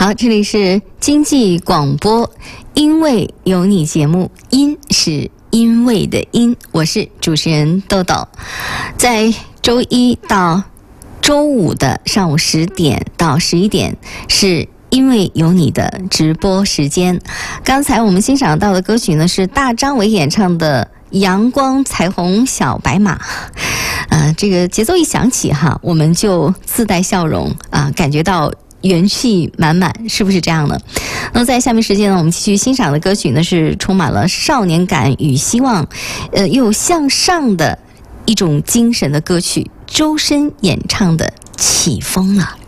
好，这里是经济广播，因为有你节目，因是因为的因，我是主持人豆豆，在周一到周五的上午10点到11点是因为有你的直播时间。刚才我们欣赏到的歌曲呢是大张伟演唱的《阳光彩虹小白马》。这个节奏一响起哈，我们就自带笑容啊，感觉到元气满满，是不是这样呢？那么在下面时间呢，我们继续欣赏的歌曲呢是充满了少年感与希望，又有向上的一种精神的歌曲，周深演唱的《起风了》。